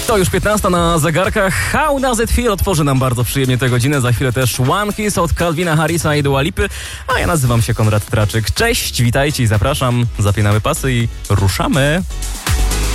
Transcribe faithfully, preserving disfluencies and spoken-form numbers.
To już piętnasta na zegarkach. How Does It Feel otworzy nam bardzo przyjemnie tę godzinę. Za chwilę też One Kiss od Calvina Harrisa i Dua Lipy. A ja nazywam się Konrad Traczyk. Cześć, witajcie i zapraszam. Zapinamy pasy i ruszamy.